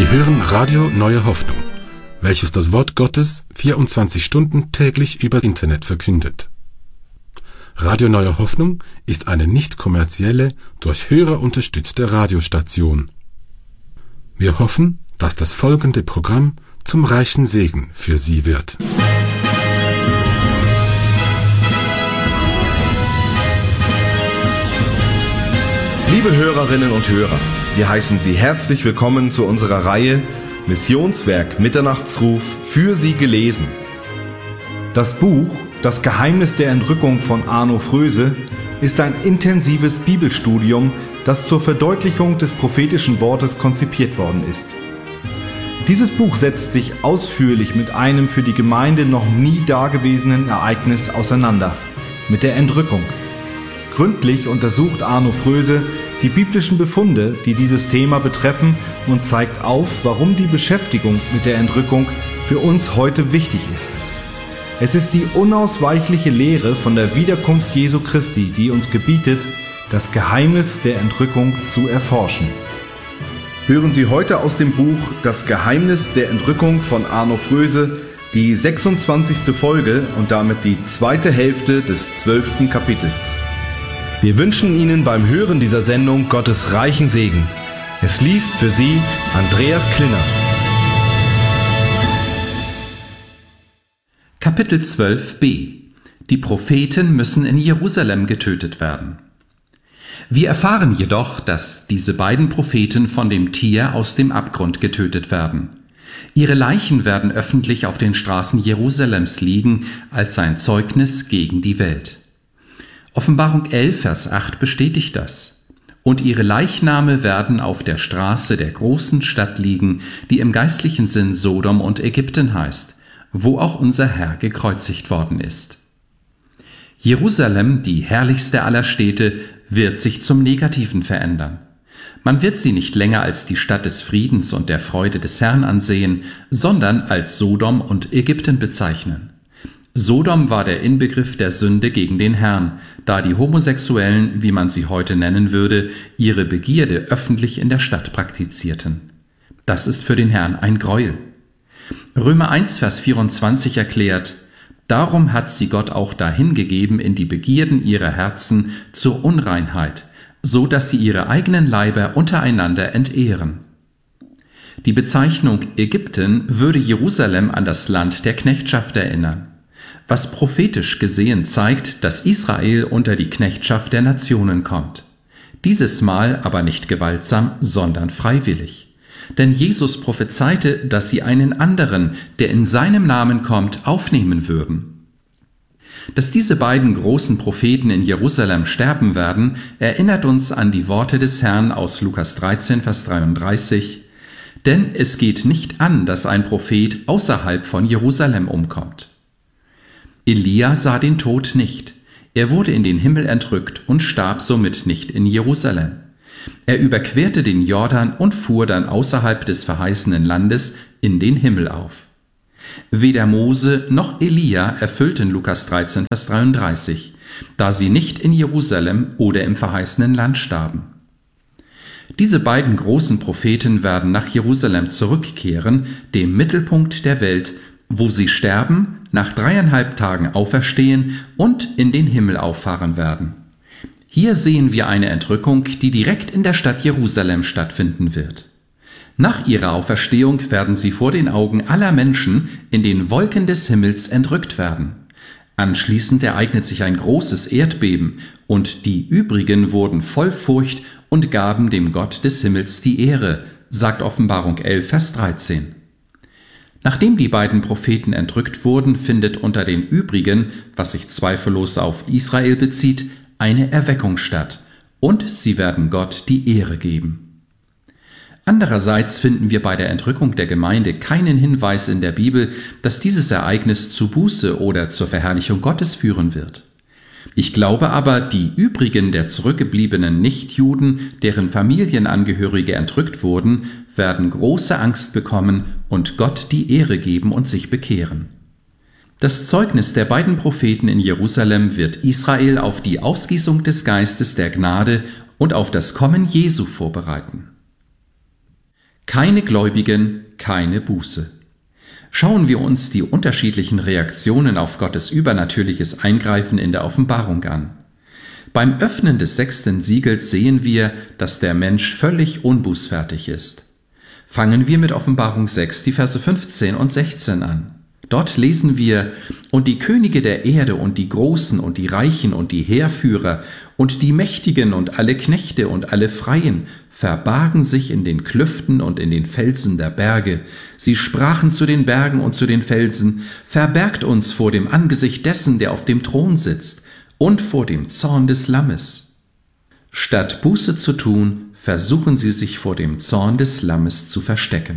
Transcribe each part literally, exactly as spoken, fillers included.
Sie hören Radio Neue Hoffnung, welches das Wort Gottes vierundzwanzig Stunden täglich über Internet verkündet. Radio Neue Hoffnung ist eine nicht kommerzielle, durch Hörer unterstützte Radiostation. Wir hoffen, dass das folgende Programm zum reichen Segen für Sie wird. Liebe Hörerinnen und Hörer, wir heißen Sie herzlich willkommen zu unserer Reihe Missionswerk Mitternachtsruf für Sie gelesen. Das Buch Das Geheimnis der Entrückung von Arno Fröse ist ein intensives Bibelstudium, das zur Verdeutlichung des prophetischen Wortes konzipiert worden ist. Dieses Buch setzt sich ausführlich mit einem für die Gemeinde noch nie dagewesenen Ereignis auseinander, mit der Entrückung. Gründlich untersucht Arno Fröse die biblischen Befunde, die dieses Thema betreffen, und zeigt auf, warum die Beschäftigung mit der Entrückung für uns heute wichtig ist. Es ist die unausweichliche Lehre von der Wiederkunft Jesu Christi, die uns gebietet, das Geheimnis der Entrückung zu erforschen. Hören Sie heute aus dem Buch Das Geheimnis der Entrückung von Arno Fröse die sechsundzwanzigste Folge und damit die zweite Hälfte des zwölften Kapitels. Wir wünschen Ihnen beim Hören dieser Sendung Gottes reichen Segen. Es liest für Sie Andreas Klinner. Kapitel zwölf b. Die Propheten müssen in Jerusalem getötet werden. Wir erfahren jedoch, dass diese beiden Propheten von dem Tier aus dem Abgrund getötet werden. Ihre Leichen werden öffentlich auf den Straßen Jerusalems liegen als ein Zeugnis gegen die Welt. Offenbarung elf, Vers acht bestätigt das. Und ihre Leichname werden auf der Straße der großen Stadt liegen, die im geistlichen Sinn Sodom und Ägypten heißt, wo auch unser Herr gekreuzigt worden ist. Jerusalem, die herrlichste aller Städte, wird sich zum Negativen verändern. Man wird sie nicht länger als die Stadt des Friedens und der Freude des Herrn ansehen, sondern als Sodom und Ägypten bezeichnen. Sodom war der Inbegriff der Sünde gegen den Herrn, da die Homosexuellen, wie man sie heute nennen würde, ihre Begierde öffentlich in der Stadt praktizierten. Das ist für den Herrn ein Gräuel. Römer eins, Vers vierundzwanzig erklärt: Darum hat sie Gott auch dahingegeben in die Begierden ihrer Herzen zur Unreinheit, so dass sie ihre eigenen Leiber untereinander entehren. Die Bezeichnung Ägypten würde Jerusalem an das Land der Knechtschaft erinnern, was prophetisch gesehen zeigt, dass Israel unter die Knechtschaft der Nationen kommt. Dieses Mal aber nicht gewaltsam, sondern freiwillig. Denn Jesus prophezeite, dass sie einen anderen, der in seinem Namen kommt, aufnehmen würden. Dass diese beiden großen Propheten in Jerusalem sterben werden, erinnert uns an die Worte des Herrn aus Lukas dreizehn, Vers dreiunddreißig. Denn es geht nicht an, dass ein Prophet außerhalb von Jerusalem umkommt. Elia sah den Tod nicht. Er wurde in den Himmel entrückt und starb somit nicht in Jerusalem. Er überquerte den Jordan und fuhr dann außerhalb des verheißenen Landes in den Himmel auf. Weder Mose noch Elia erfüllten Lukas dreizehn, Vers dreiunddreißig, da sie nicht in Jerusalem oder im verheißenen Land starben. Diese beiden großen Propheten werden nach Jerusalem zurückkehren, dem Mittelpunkt der Welt, wo sie sterben, nach dreieinhalb Tagen auferstehen und in den Himmel auffahren werden. Hier sehen wir eine Entrückung, die direkt in der Stadt Jerusalem stattfinden wird. Nach ihrer Auferstehung werden sie vor den Augen aller Menschen in den Wolken des Himmels entrückt werden. Anschließend ereignet sich ein großes Erdbeben, und die übrigen wurden voll Furcht und gaben dem Gott des Himmels die Ehre, sagt Offenbarung elf, Vers dreizehn. Nachdem die beiden Propheten entrückt wurden, findet unter den übrigen, was sich zweifellos auf Israel bezieht, eine Erweckung statt, und sie werden Gott die Ehre geben. Andererseits finden wir bei der Entrückung der Gemeinde keinen Hinweis in der Bibel, dass dieses Ereignis zu Buße oder zur Verherrlichung Gottes führen wird. Ich glaube aber, die übrigen der zurückgebliebenen Nichtjuden, deren Familienangehörige entrückt wurden, werden große Angst bekommen und Gott die Ehre geben und sich bekehren. Das Zeugnis der beiden Propheten in Jerusalem wird Israel auf die Ausgießung des Geistes der Gnade und auf das Kommen Jesu vorbereiten. Keine Gläubigen, keine Buße. Schauen wir uns die unterschiedlichen Reaktionen auf Gottes übernatürliches Eingreifen in der Offenbarung an. Beim Öffnen des sechsten Siegels sehen wir, dass der Mensch völlig unbußfertig ist. Fangen wir mit Offenbarung sechs, die Verse fünfzehn und sechzehn an. Dort lesen wir: Und die Könige der Erde und die Großen und die Reichen und die Heerführer und die Mächtigen und alle Knechte und alle Freien verbargen sich in den Klüften und in den Felsen der Berge. Sie sprachen zu den Bergen und zu den Felsen: Verbergt uns vor dem Angesicht dessen, der auf dem Thron sitzt, und vor dem Zorn des Lammes. Statt Buße zu tun, versuchen sie sich vor dem Zorn des Lammes zu verstecken.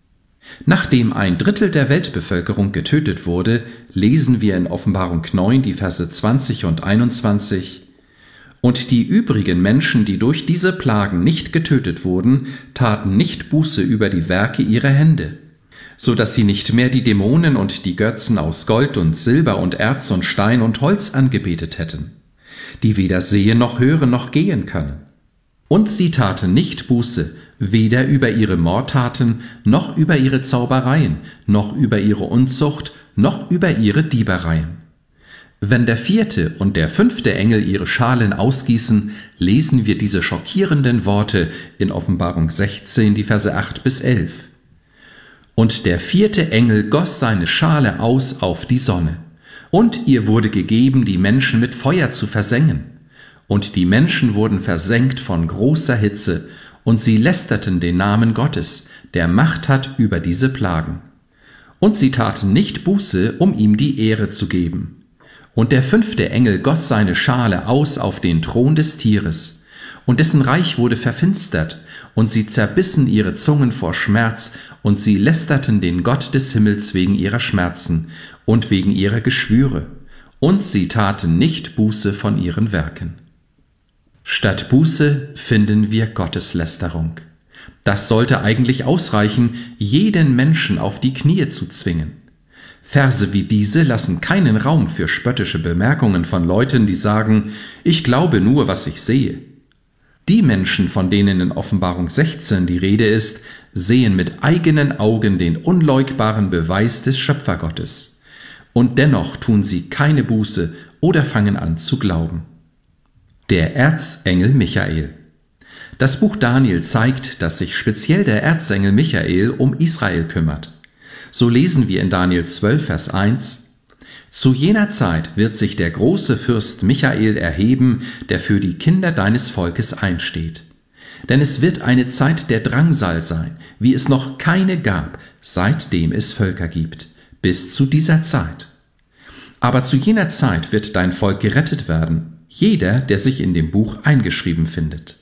Nachdem ein Drittel der Weltbevölkerung getötet wurde, lesen wir in Offenbarung neun die Verse zwanzig und einundzwanzig: Und die übrigen Menschen, die durch diese Plagen nicht getötet wurden, taten nicht Buße über die Werke ihrer Hände, so dass sie nicht mehr die Dämonen und die Götzen aus Gold und Silber und Erz und Stein und Holz angebetet hätten, die weder sehen noch hören noch gehen können. Und sie taten nicht Buße, weder über ihre Mordtaten, noch über ihre Zaubereien, noch über ihre Unzucht, noch über ihre Diebereien. Wenn der vierte und der fünfte Engel ihre Schalen ausgießen, lesen wir diese schockierenden Worte in Offenbarung sechzehn, die Verse acht bis elf. Und der vierte Engel goss seine Schale aus auf die Sonne, und ihr wurde gegeben, die Menschen mit Feuer zu versengen. Und die Menschen wurden versengt von großer Hitze, und sie lästerten den Namen Gottes, der Macht hat über diese Plagen. Und sie taten nicht Buße, um ihm die Ehre zu geben. Und der fünfte Engel goss seine Schale aus auf den Thron des Tieres, und dessen Reich wurde verfinstert, und sie zerbissen ihre Zungen vor Schmerz, und sie lästerten den Gott des Himmels wegen ihrer Schmerzen und wegen ihrer Geschwüre, und sie taten nicht Buße von ihren Werken. Statt Buße finden wir Gotteslästerung. Das sollte eigentlich ausreichen, jeden Menschen auf die Knie zu zwingen. Verse wie diese lassen keinen Raum für spöttische Bemerkungen von Leuten, die sagen: Ich glaube nur, was ich sehe. Die Menschen, von denen in Offenbarung sechzehn die Rede ist, sehen mit eigenen Augen den unleugbaren Beweis des Schöpfergottes. Und dennoch tun sie keine Buße oder fangen an zu glauben. Der Erzengel Michael. Das Buch Daniel zeigt, dass sich speziell der Erzengel Michael um Israel kümmert. So lesen wir in Daniel zwölf, Vers eins: Zu jener Zeit wird sich der große Fürst Michael erheben, der für die Kinder deines Volkes einsteht. Denn es wird eine Zeit der Drangsal sein, wie es noch keine gab, seitdem es Völker gibt, bis zu dieser Zeit. Aber zu jener Zeit wird dein Volk gerettet werden, jeder, der sich in dem Buch eingeschrieben findet.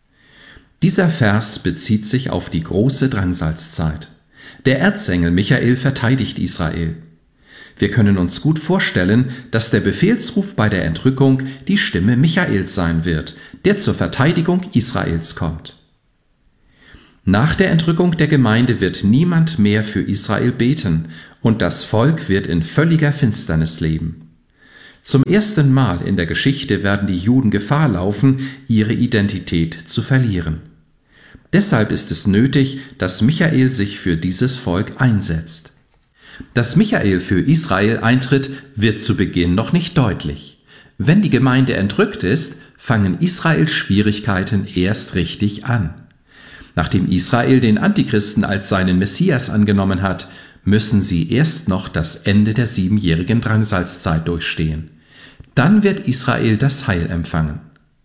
Dieser Vers bezieht sich auf die große Drangsalzzeit. Der Erzengel Michael verteidigt Israel. Wir können uns gut vorstellen, dass der Befehlsruf bei der Entrückung die Stimme Michaels sein wird, der zur Verteidigung Israels kommt. Nach der Entrückung der Gemeinde wird niemand mehr für Israel beten, und das Volk wird in völliger Finsternis leben. Zum ersten Mal in der Geschichte werden die Juden Gefahr laufen, ihre Identität zu verlieren. Deshalb ist es nötig, dass Michael sich für dieses Volk einsetzt. Dass Michael für Israel eintritt, wird zu Beginn noch nicht deutlich. Wenn die Gemeinde entrückt ist, fangen Israels Schwierigkeiten erst richtig an. Nachdem Israel den Antichristen als seinen Messias angenommen hat, müssen sie erst noch das Ende der siebenjährigen Drangsalzzeit durchstehen. Dann wird Israel das Heil empfangen.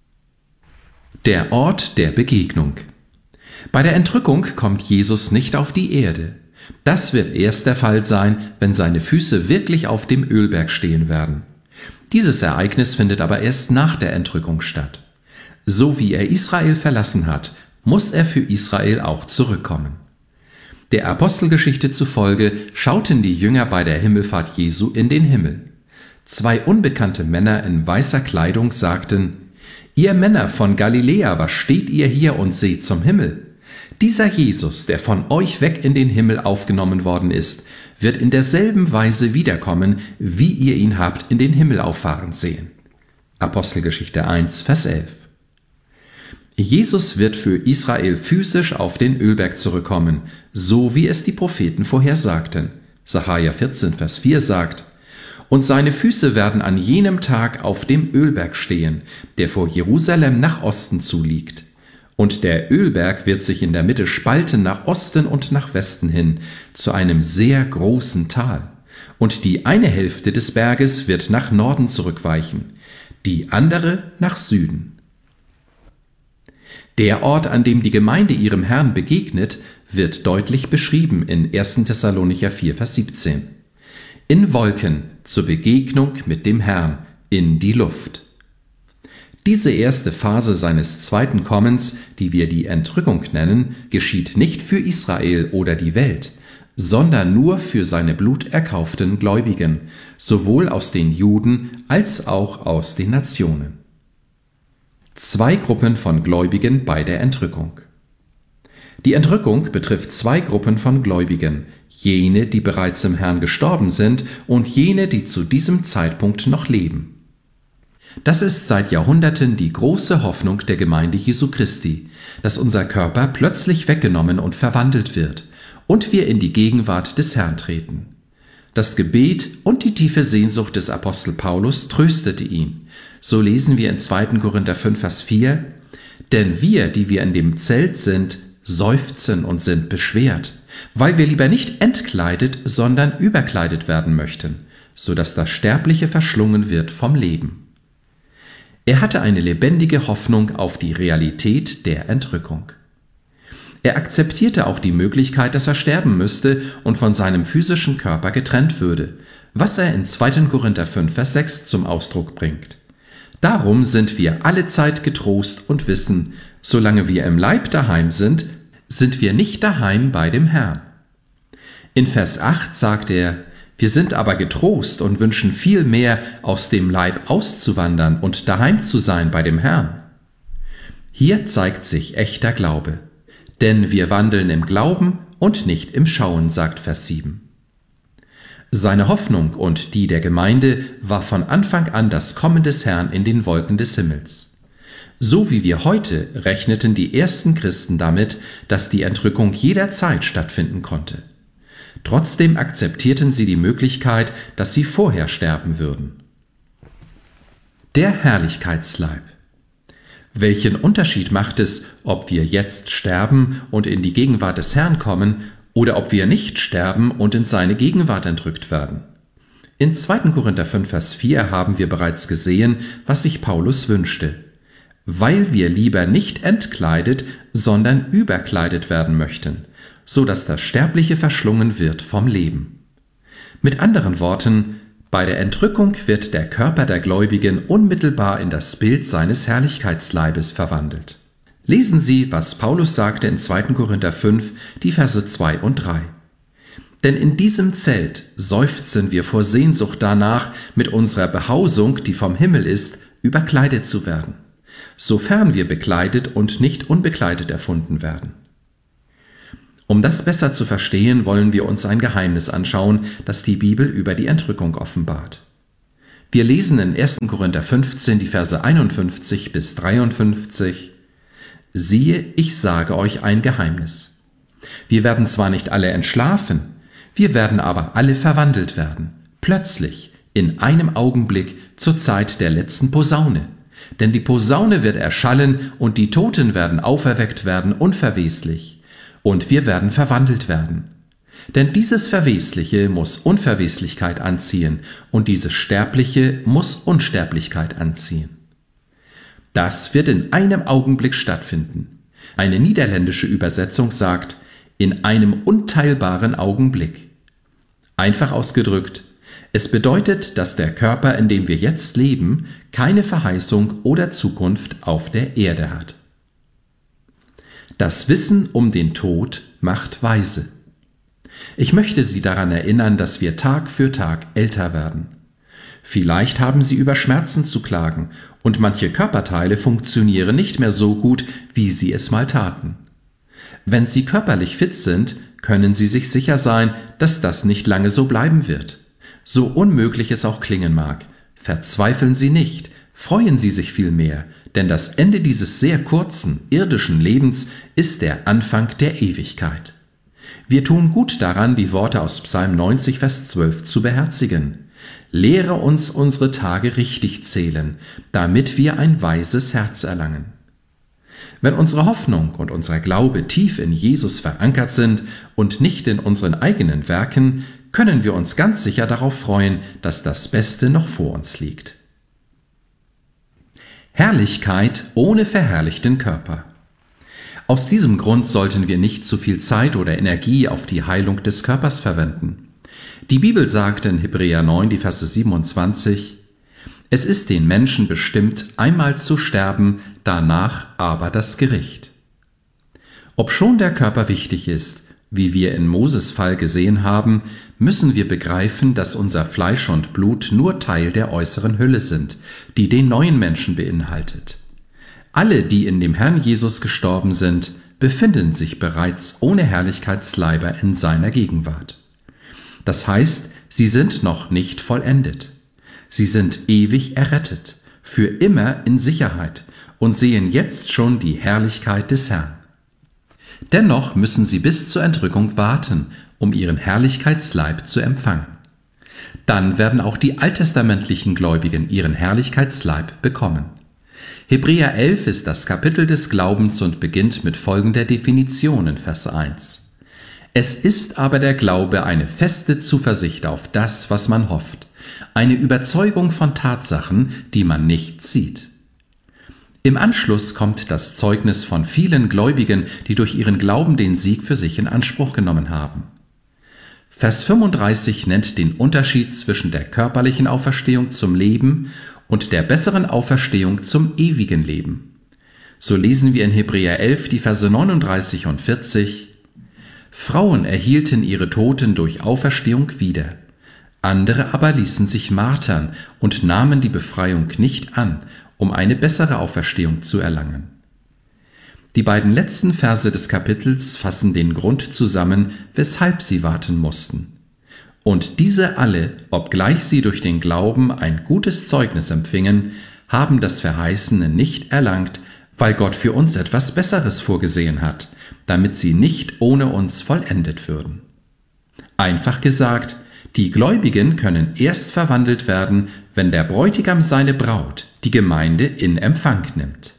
Der Ort der Begegnung. Bei der Entrückung kommt Jesus nicht auf die Erde. Das wird erst der Fall sein, wenn seine Füße wirklich auf dem Ölberg stehen werden. Dieses Ereignis findet aber erst nach der Entrückung statt. So wie er Israel verlassen hat, muss er für Israel auch zurückkommen. Der Apostelgeschichte zufolge schauten die Jünger bei der Himmelfahrt Jesu in den Himmel. Zwei unbekannte Männer in weißer Kleidung sagten: Ihr Männer von Galiläa, was steht ihr hier und seht zum Himmel? Dieser Jesus, der von euch weg in den Himmel aufgenommen worden ist, wird in derselben Weise wiederkommen, wie ihr ihn habt in den Himmel auffahren sehen. Apostelgeschichte eins, Vers elf. Jesus wird für Israel physisch auf den Ölberg zurückkommen, so wie es die Propheten vorhersagten. Sacharja vierzehn, Vers vier sagt: Und seine Füße werden an jenem Tag auf dem Ölberg stehen, der vor Jerusalem nach Osten zuliegt. Und der Ölberg wird sich in der Mitte spalten nach Osten und nach Westen hin, zu einem sehr großen Tal. Und die eine Hälfte des Berges wird nach Norden zurückweichen, die andere nach Süden. Der Ort, an dem die Gemeinde ihrem Herrn begegnet, wird deutlich beschrieben in erster Thessalonicher vier, Vers siebzehn. In Wolken zur Begegnung mit dem Herrn in die Luft. Diese erste Phase seines zweiten Kommens, die wir die Entrückung nennen, geschieht nicht für Israel oder die Welt, sondern nur für seine bluterkauften Gläubigen, sowohl aus den Juden als auch aus den Nationen. Zwei Gruppen von Gläubigen bei der Entrückung. Die Entrückung betrifft zwei Gruppen von Gläubigen, jene, die bereits im Herrn gestorben sind, und jene, die zu diesem Zeitpunkt noch leben. Das ist seit Jahrhunderten die große Hoffnung der Gemeinde Jesu Christi, dass unser Körper plötzlich weggenommen und verwandelt wird und wir in die Gegenwart des Herrn treten. Das Gebet und die tiefe Sehnsucht des Apostel Paulus tröstete ihn. So lesen wir in zweiter Korinther fünf, Vers vier: Denn wir, die wir in dem Zelt sind, seufzen und sind beschwert, weil wir lieber nicht entkleidet, sondern überkleidet werden möchten, so dass das Sterbliche verschlungen wird vom Leben. Er hatte eine lebendige Hoffnung auf die Realität der Entrückung. Er akzeptierte auch die Möglichkeit, dass er sterben müsste und von seinem physischen Körper getrennt würde, was er in zweiter Korinther fünf, Vers sechs zum Ausdruck bringt. Darum sind wir allezeit getrost und wissen, solange wir im Leib daheim sind, sind wir nicht daheim bei dem Herrn. In Vers acht sagt er: Wir sind aber getrost und wünschen viel mehr, aus dem Leib auszuwandern und daheim zu sein bei dem Herrn. Hier zeigt sich echter Glaube. Denn wir wandeln im Glauben und nicht im Schauen, sagt Vers sieben. Seine Hoffnung und die der Gemeinde war von Anfang an das Kommen des Herrn in den Wolken des Himmels. So wie wir heute rechneten die ersten Christen damit, dass die Entrückung jederzeit stattfinden konnte. Trotzdem akzeptierten sie die Möglichkeit, dass sie vorher sterben würden. Der Herrlichkeitsleib. Welchen Unterschied macht es, ob wir jetzt sterben und in die Gegenwart des Herrn kommen, oder ob wir nicht sterben und in seine Gegenwart entrückt werden? In zweiter Korinther fünf, Vers vier haben wir bereits gesehen, was sich Paulus wünschte. Weil wir lieber nicht entkleidet, sondern überkleidet werden möchten, so dass das Sterbliche verschlungen wird vom Leben. Mit anderen Worten, bei der Entrückung wird der Körper der Gläubigen unmittelbar in das Bild seines Herrlichkeitsleibes verwandelt. Lesen Sie, was Paulus sagte in zweiter Korinther fünf, die Verse zwei und drei. Denn in diesem Zelt seufzen wir vor Sehnsucht danach, mit unserer Behausung, die vom Himmel ist, überkleidet zu werden, sofern wir bekleidet und nicht unbekleidet erfunden werden. Um das besser zu verstehen, wollen wir uns ein Geheimnis anschauen, das die Bibel über die Entrückung offenbart. Wir lesen in erster Korinther fünfzehn die Verse einundfünfzig bis dreiundfünfzig: Siehe, ich sage euch ein Geheimnis. Wir werden zwar nicht alle entschlafen, wir werden aber alle verwandelt werden, plötzlich, in einem Augenblick, zur Zeit der letzten Posaune. Denn die Posaune wird erschallen und die Toten werden auferweckt werden unverweslich. Und wir werden verwandelt werden. Denn dieses Verwesliche muss Unverweslichkeit anziehen und dieses Sterbliche muss Unsterblichkeit anziehen. Das wird in einem Augenblick stattfinden. Eine niederländische Übersetzung sagt, in einem unteilbaren Augenblick. Einfach ausgedrückt, es bedeutet, dass der Körper, in dem wir jetzt leben, keine Verheißung oder Zukunft auf der Erde hat. Das Wissen um den Tod macht weise. Ich möchte Sie daran erinnern, dass wir Tag für Tag älter werden. Vielleicht haben Sie über Schmerzen zu klagen und manche Körperteile funktionieren nicht mehr so gut, wie sie es mal taten. Wenn Sie körperlich fit sind, können Sie sich sicher sein, dass das nicht lange so bleiben wird. So unmöglich es auch klingen mag, verzweifeln Sie nicht, freuen Sie sich vielmehr, denn das Ende dieses sehr kurzen irdischen Lebens ist der Anfang der Ewigkeit. Wir tun gut daran, die Worte aus Psalm neunzig, Vers zwölf zu beherzigen. Lehre uns unsere Tage richtig zählen, damit wir ein weises Herz erlangen. Wenn unsere Hoffnung und unser Glaube tief in Jesus verankert sind und nicht in unseren eigenen Werken, können wir uns ganz sicher darauf freuen, dass das Beste noch vor uns liegt. Herrlichkeit ohne verherrlichten Körper. Aus diesem Grund sollten wir nicht zu viel Zeit oder Energie auf die Heilung des Körpers verwenden. Die Bibel sagt in Hebräer neun, die Verse siebenundzwanzig, es ist den Menschen bestimmt, einmal zu sterben, danach aber das Gericht. Obschon der Körper wichtig ist, wie wir in Moses Fall gesehen haben, müssen wir begreifen, dass unser Fleisch und Blut nur Teil der äußeren Hülle sind, die den neuen Menschen beinhaltet. Alle, die in dem Herrn Jesus gestorben sind, befinden sich bereits ohne Herrlichkeitsleiber in seiner Gegenwart. Das heißt, sie sind noch nicht vollendet. Sie sind ewig errettet, für immer in Sicherheit und sehen jetzt schon die Herrlichkeit des Herrn. Dennoch müssen sie bis zur Entrückung warten, um ihren Herrlichkeitsleib zu empfangen. Dann werden auch die alttestamentlichen Gläubigen ihren Herrlichkeitsleib bekommen. Hebräer elf ist das Kapitel des Glaubens und beginnt mit folgender Definition in Vers eins. Es ist aber der Glaube eine feste Zuversicht auf das, was man hofft, eine Überzeugung von Tatsachen, die man nicht sieht. Im Anschluss kommt das Zeugnis von vielen Gläubigen, die durch ihren Glauben den Sieg für sich in Anspruch genommen haben. Vers fünfunddreißig nennt den Unterschied zwischen der körperlichen Auferstehung zum Leben und der besseren Auferstehung zum ewigen Leben. So lesen wir in Hebräer elf die Verse neununddreißig und vierzig: Frauen erhielten ihre Toten durch Auferstehung wieder. Andere aber ließen sich martern und nahmen die Befreiung nicht an, um eine bessere Auferstehung zu erlangen. Die beiden letzten Verse des Kapitels fassen den Grund zusammen, weshalb sie warten mussten. Und diese alle, obgleich sie durch den Glauben ein gutes Zeugnis empfingen, haben das Verheißene nicht erlangt, weil Gott für uns etwas Besseres vorgesehen hat, damit sie nicht ohne uns vollendet würden. Einfach gesagt, die Gläubigen können erst verwandelt werden, wenn der Bräutigam seine Braut, die Gemeinde, in Empfang nimmt.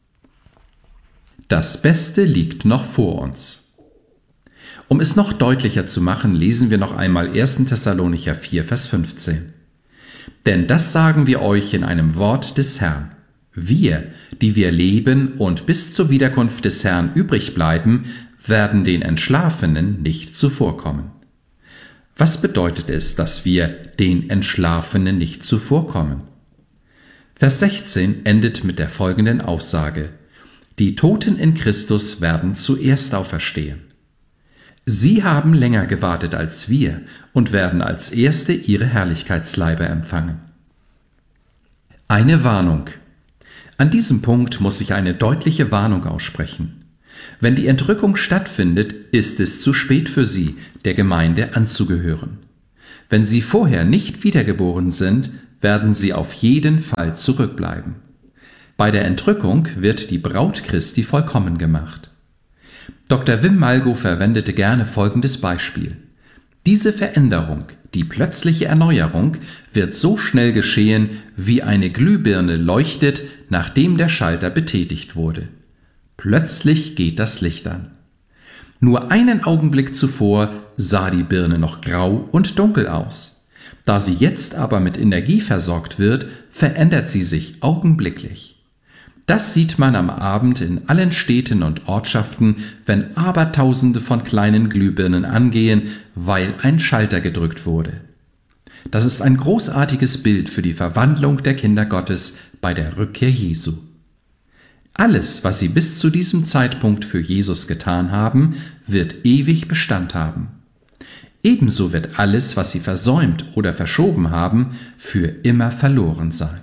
Das Beste liegt noch vor uns. Um es noch deutlicher zu machen, lesen wir noch einmal erster Thessalonicher vier, Vers fünfzehn. Denn das sagen wir euch in einem Wort des Herrn. Wir, die wir leben und bis zur Wiederkunft des Herrn übrig bleiben, werden den Entschlafenen nicht zuvorkommen. Was bedeutet es, dass wir den Entschlafenen nicht zuvorkommen? Vers sechzehn endet mit der folgenden Aussage: Die Toten in Christus werden zuerst auferstehen. Sie haben länger gewartet als wir und werden als Erste ihre Herrlichkeitsleiber empfangen. Eine Warnung. An diesem Punkt muss ich eine deutliche Warnung aussprechen. Wenn die Entrückung stattfindet, ist es zu spät für Sie, der Gemeinde anzugehören. Wenn Sie vorher nicht wiedergeboren sind, werden Sie auf jeden Fall zurückbleiben. Bei der Entrückung wird die Braut Christi vollkommen gemacht. Doktor Wim Malgo verwendete gerne folgendes Beispiel. Diese Veränderung, die plötzliche Erneuerung, wird so schnell geschehen, wie eine Glühbirne leuchtet, nachdem der Schalter betätigt wurde. Plötzlich geht das Licht an. Nur einen Augenblick zuvor sah die Birne noch grau und dunkel aus. Da sie jetzt aber mit Energie versorgt wird, verändert sie sich augenblicklich. Das sieht man am Abend in allen Städten und Ortschaften, wenn Abertausende von kleinen Glühbirnen angehen, weil ein Schalter gedrückt wurde. Das ist ein großartiges Bild für die Verwandlung der Kinder Gottes bei der Rückkehr Jesu. Alles, was sie bis zu diesem Zeitpunkt für Jesus getan haben, wird ewig Bestand haben. Ebenso wird alles, was sie versäumt oder verschoben haben, für immer verloren sein.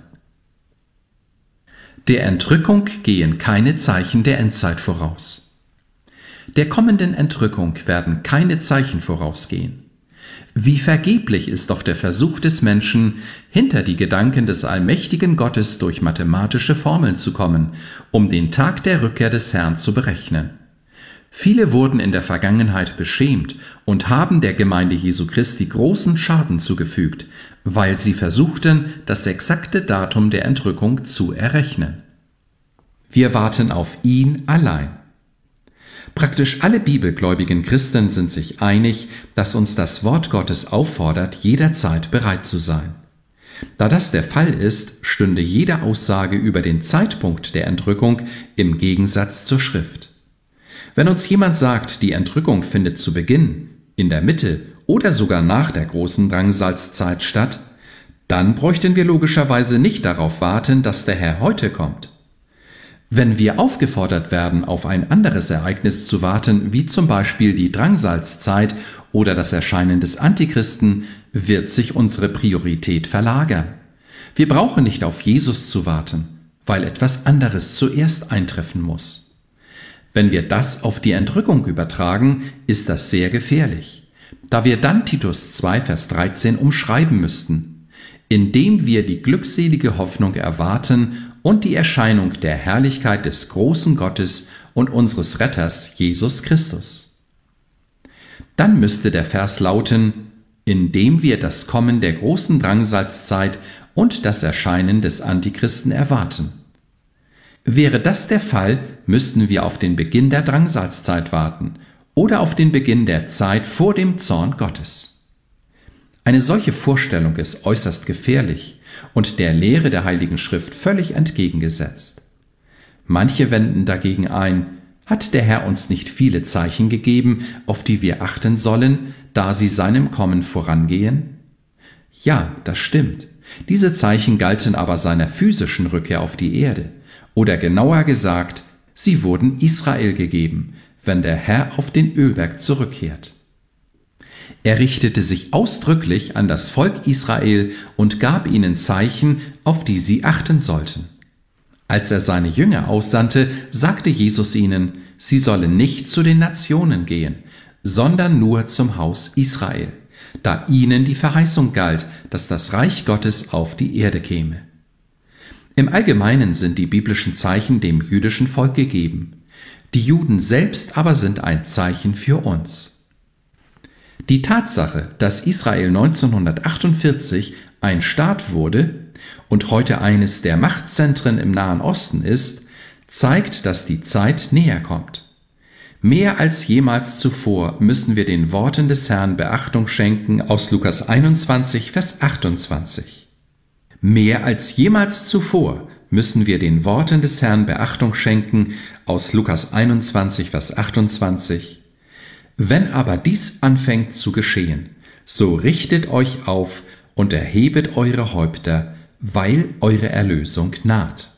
Der Entrückung gehen keine Zeichen der Endzeit voraus. Der kommenden Entrückung werden keine Zeichen vorausgehen. Wie vergeblich ist doch der Versuch des Menschen, hinter die Gedanken des allmächtigen Gottes durch mathematische Formeln zu kommen, um den Tag der Rückkehr des Herrn zu berechnen. Viele wurden in der Vergangenheit beschämt und haben der Gemeinde Jesu Christi großen Schaden zugefügt, weil sie versuchten, das exakte Datum der Entrückung zu errechnen. Wir warten auf ihn allein. Praktisch alle bibelgläubigen Christen sind sich einig, dass uns das Wort Gottes auffordert, jederzeit bereit zu sein. Da das der Fall ist, stünde jede Aussage über den Zeitpunkt der Entrückung im Gegensatz zur Schrift. Wenn uns jemand sagt, die Entrückung findet zu Beginn, in der Mitte oder sogar nach der großen Drangsalzzeit statt, dann bräuchten wir logischerweise nicht darauf warten, dass der Herr heute kommt. Wenn wir aufgefordert werden, auf ein anderes Ereignis zu warten, wie zum Beispiel die Drangsalzzeit oder das Erscheinen des Antichristen, wird sich unsere Priorität verlagern. Wir brauchen nicht auf Jesus zu warten, weil etwas anderes zuerst eintreffen muss. Wenn wir das auf die Entrückung übertragen, ist das sehr gefährlich, da wir dann Titus zwei, Vers dreizehn umschreiben müssten, indem wir die glückselige Hoffnung erwarten und die Erscheinung der Herrlichkeit des großen Gottes und unseres Retters Jesus Christus. Dann müsste der Vers lauten, indem wir das Kommen der großen Drangsalzzeit und das Erscheinen des Antichristen erwarten. Wäre das der Fall, müssten wir auf den Beginn der Drangsalzzeit warten oder auf den Beginn der Zeit vor dem Zorn Gottes. Eine solche Vorstellung ist äußerst gefährlich und der Lehre der Heiligen Schrift völlig entgegengesetzt. Manche wenden dagegen ein, hat der Herr uns nicht viele Zeichen gegeben, auf die wir achten sollen, da sie seinem Kommen vorangehen? Ja, das stimmt. Diese Zeichen galten aber seiner physischen Rückkehr auf die Erde. Oder genauer gesagt, sie wurden Israel gegeben, wenn der Herr auf den Ölberg zurückkehrt. Er richtete sich ausdrücklich an das Volk Israel und gab ihnen Zeichen, auf die sie achten sollten. Als er seine Jünger aussandte, sagte Jesus ihnen, sie sollen nicht zu den Nationen gehen, sondern nur zum Haus Israel, da ihnen die Verheißung galt, dass das Reich Gottes auf die Erde käme. Im Allgemeinen sind die biblischen Zeichen dem jüdischen Volk gegeben. Die Juden selbst aber sind ein Zeichen für uns. Die Tatsache, dass Israel neunzehnhundertachtundvierzig ein Staat wurde und heute eines der Machtzentren im Nahen Osten ist, zeigt, dass die Zeit näher kommt. Mehr als jemals zuvor müssen wir den Worten des Herrn Beachtung schenken aus Lukas einundzwanzig, Vers achtundzwanzig. Mehr als jemals zuvor müssen wir den Worten des Herrn Beachtung schenken aus Lukas einundzwanzig, Vers achtundzwanzig. Wenn aber dies anfängt zu geschehen, so richtet euch auf und erhebet eure Häupter, weil eure Erlösung naht.